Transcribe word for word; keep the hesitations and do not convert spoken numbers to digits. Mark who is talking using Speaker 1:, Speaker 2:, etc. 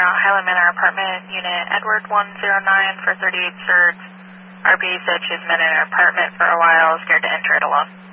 Speaker 1: out Highland Manor apartment, unit Edward one zero nine for thirty-eight Surge. R B said she's been in an apartment for a while, scared to enter it alone.